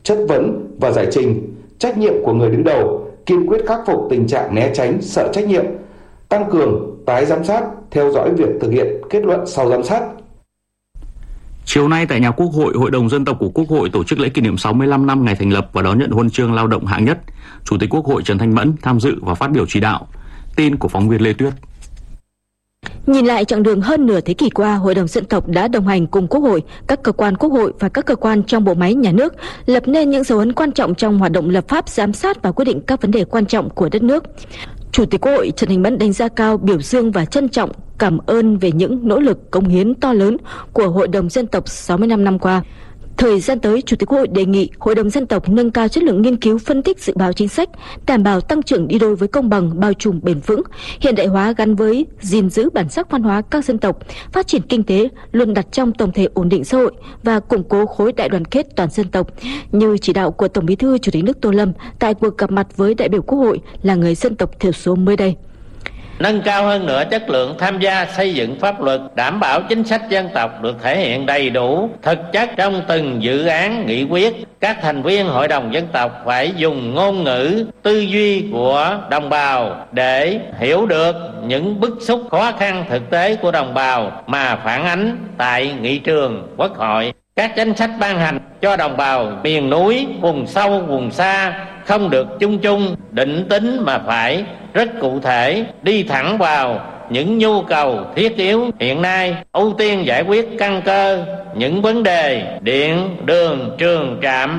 chất vấn và giải trình, trách nhiệm của người đứng đầu, kiên quyết khắc phục tình trạng né tránh, sợ trách nhiệm, tăng cường tái giám sát, theo dõi việc thực hiện kết luận sau giám sát. Chiều nay tại nhà Quốc hội, Hội đồng Dân tộc của Quốc hội tổ chức lễ kỷ niệm 65 năm ngày thành lập và đón nhận huân chương lao động hạng nhất. Chủ tịch Quốc hội Trần Thanh Mẫn tham dự và phát biểu chỉ đạo. Tin của phóng viên Lê Tuyết. Nhìn lại chặng đường hơn nửa thế kỷ qua, Hội đồng Dân tộc đã đồng hành cùng Quốc hội, các cơ quan Quốc hội và các cơ quan trong bộ máy nhà nước, lập nên những dấu ấn quan trọng trong hoạt động lập pháp, giám sát và quyết định các vấn đề quan trọng của đất nước. Chủ tịch Quốc hội Trần Thanh Mẫn đánh giá cao, biểu dương và trân trọng, cảm ơn về những nỗ lực cống hiến to lớn của Hội đồng Dân tộc 65 năm qua. Thời gian tới, Chủ tịch Quốc hội đề nghị Hội đồng Dân tộc nâng cao chất lượng nghiên cứu, phân tích, dự báo chính sách, đảm bảo tăng trưởng đi đôi với công bằng, bao trùm, bền vững, hiện đại hóa gắn với gìn giữ bản sắc văn hóa các dân tộc, phát triển kinh tế luôn đặt trong tổng thể ổn định xã hội và củng cố khối đại đoàn kết toàn dân tộc, như chỉ đạo của Tổng Bí thư Chủ tịch nước Tô Lâm tại cuộc gặp mặt với đại biểu Quốc hội là người dân tộc thiểu số mới đây. Nâng cao hơn nữa chất lượng tham gia xây dựng pháp luật, đảm bảo chính sách dân tộc được thể hiện đầy đủ, thực chất trong từng dự án nghị quyết. Các thành viên Hội đồng Dân tộc phải dùng ngôn ngữ, tư duy của đồng bào để hiểu được những bức xúc khó khăn thực tế của đồng bào mà phản ánh tại nghị trường Quốc hội. Các chính sách ban hành cho đồng bào miền núi, vùng sâu, vùng xa không được chung chung, định tính mà phải rất cụ thể, đi thẳng vào những nhu cầu thiết yếu hiện nay, ưu tiên giải quyết căn cơ những vấn đề điện, đường, trường, trạm